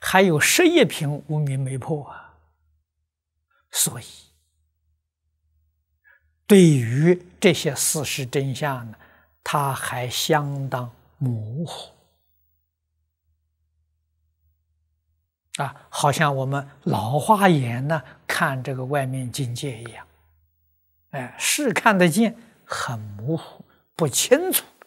还有11品无明没破啊，所以对于这些事实真相呢，他还相当模糊啊，好像我们老花眼呢看这个外面境界一样，是看得见，很模糊，不清楚。